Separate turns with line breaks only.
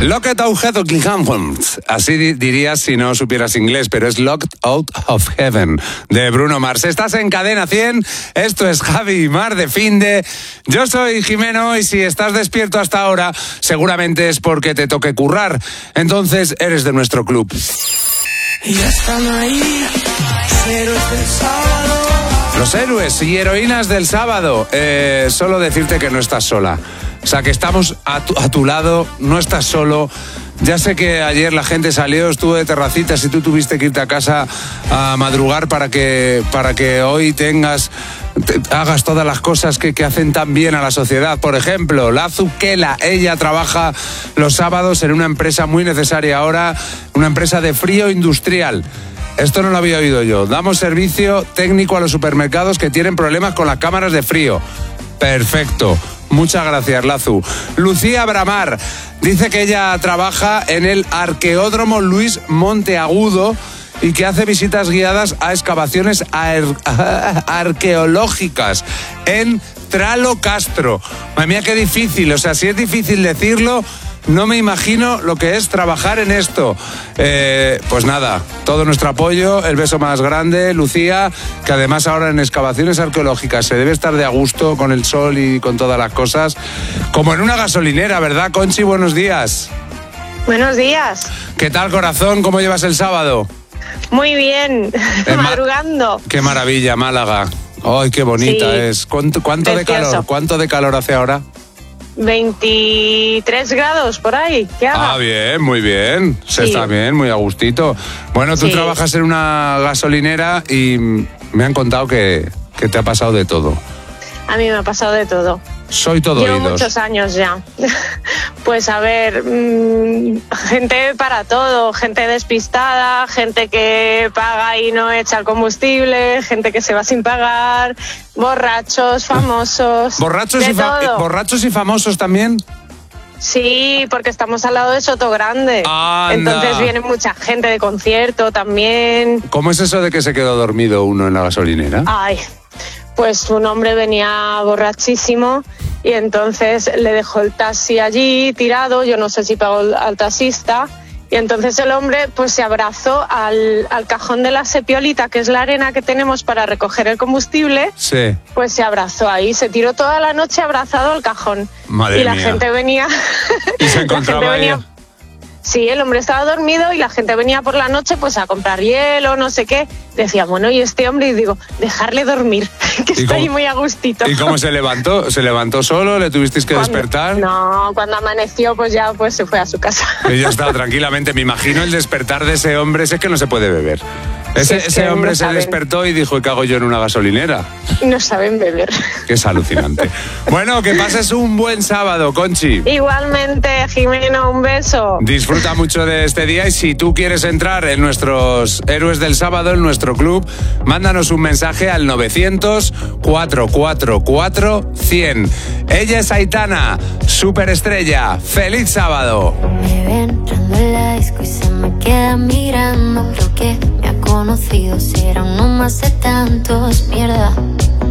Locked Out of Heaven, así dirías si no supieras inglés, pero es Locked Out of Heaven, de Bruno Mars. Estás en Cadena 100, esto es Javi y Mar de Finde. Yo soy Jimeno y si estás despierto hasta ahora, seguramente es porque te toque currar. Entonces eres de nuestro club.
Y ya están ahí, héroes del sábado.
Los héroes y heroínas del sábado. Solo decirte que no estás sola. O sea, que estamos a tu lado, no estás solo. Ya sé que ayer la gente salió, estuvo de terracitas y tú tuviste que irte a casa a madrugar para que hoy hagas todas las cosas que hacen tan bien a la sociedad. Por ejemplo, la Zuquela, ella trabaja los sábados en una empresa muy necesaria ahora, una empresa de frío industrial. Esto no lo había oído yo. Damos servicio técnico a los supermercados que tienen problemas con las cámaras de frío. Perfecto. Muchas gracias, Lazu. Lucía Bramar dice que ella trabaja en el Arqueódromo Luis Monteagudo y que hace visitas guiadas a excavaciones arqueológicas en Tralo Castro. Madre mía, qué difícil. O sea, si es difícil decirlo, no me imagino lo que es trabajar en esto. Pues nada, todo nuestro apoyo, el beso más grande, Lucía, que además ahora en excavaciones arqueológicas se debe estar de a gusto con el sol y con todas las cosas, como en una gasolinera, ¿verdad, Conchi? Buenos días.
Buenos días.
¿Qué tal, corazón? ¿Cómo llevas el sábado?
Muy bien, madrugando.
Qué maravilla, Málaga. Ay, qué bonita
sí.
Es. ¿Cuánto de calor? ¿Cuánto de calor hace ahora?
23 grados por ahí. ¿Qué haga?
Ah, bien, muy bien. Se está bien, muy a gustito. Bueno, tú trabajas en una gasolinera y me han contado que te ha pasado de todo.
A mí me ha pasado de todo.
Soy todo
Llevo
oídos.
muchos años ya. Pues a ver, gente para todo, gente despistada, gente que paga y no echa el combustible, gente que se va sin pagar, borrachos, famosos.
¿Borrachos y famosos también?
Sí, porque estamos al lado de Sotogrande.
¡Anda!
Entonces viene mucha gente de concierto también.
¿Cómo es eso de que se quedó dormido uno en la gasolinera?
Ay, pues un hombre venía borrachísimo y entonces le dejó el taxi allí tirado, yo no sé si pagó al taxista, y entonces el hombre pues se abrazó al cajón de la sepiolita, que es la arena que tenemos para recoger el combustible.
Sí.
Pues se abrazó ahí, se tiró toda la noche abrazado al cajón.
Madre
y la
mía.
gente venía...
¿Y se encontraba ahí?
Sí, el hombre estaba dormido y la gente venía por la noche pues a comprar hielo, no sé qué. Decía, bueno, ¿y este hombre? Y digo, dejarle dormir, que está ahí muy a gustito.
¿Y cómo se levantó? ¿Se levantó solo? ¿Le tuvisteis que despertar?
No, cuando amaneció pues ya pues se fue a su casa.
Y ya estaba tranquilamente. Me imagino el despertar de ese hombre, es que no se puede beber. Ese hombre
no
se
saben.
despertó y dijo, ¿qué hago yo en una gasolinera?
No saben beber.
Que es alucinante. Bueno, que pases un buen sábado, Conchi.
Igualmente, Jimeno, un beso.
Disfruta mucho de este día y si tú quieres entrar en nuestros héroes del sábado, en nuestro club, mándanos un mensaje al 900-444-100. Ella es Aitana, superestrella. ¡Feliz sábado!
Me ve entrando en la disco y se me queda mirando. Creo que me ha conocido, si era uno más de tantos, mierda.